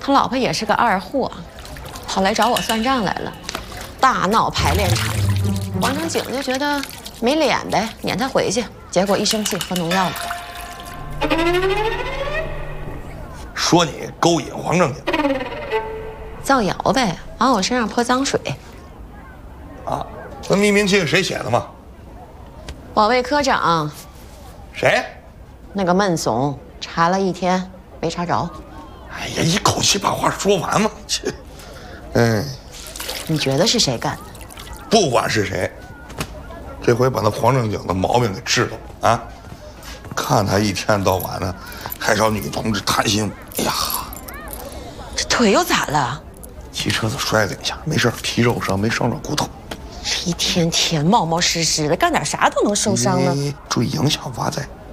他老婆也是个二货，跑来找我算账来了，大闹排练场。黄正景就觉得没脸呗，撵他回去，结果一生气喝农药了。 说你勾引黄正景， 造谣呗，往我身上泼脏水。 啊，那匿名信谁写的嘛？ 保卫科长。 谁？ 那个闷怂，查了一天没查着。 哎呀，一口气把话说完嘛，切！哎， 你觉得是谁干的？ 不管是谁，这回把那黄正景的毛病给治了啊！看他一天到晚的还找女同志谈心，哎呀， 这腿又咋了？ 骑车子摔了一下，没事，皮肉伤，没伤着骨头。 这一天天冒冒失失的，干点啥都能受伤呢。 注意影响发财。